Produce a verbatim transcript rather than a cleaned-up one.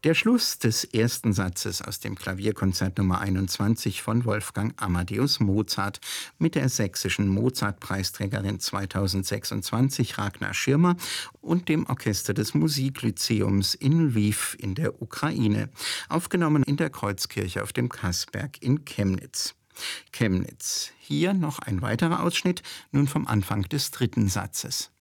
Der Schluss des ersten Satzes aus dem Klavierkonzert Nummer einundzwanzig von Wolfgang Amadeus Mozart mit der sächsischen Mozart-Preisträgerin zweitausendsechsundzwanzig Ragnar Schirmer und dem Orchester des Musiklyzeums in Lwiw in der Ukraine, aufgenommen in der Kreuzkirche auf dem Kassberg in Chemnitz. Chemnitz. Hier noch ein weiterer Ausschnitt, nun vom Anfang des dritten Satzes.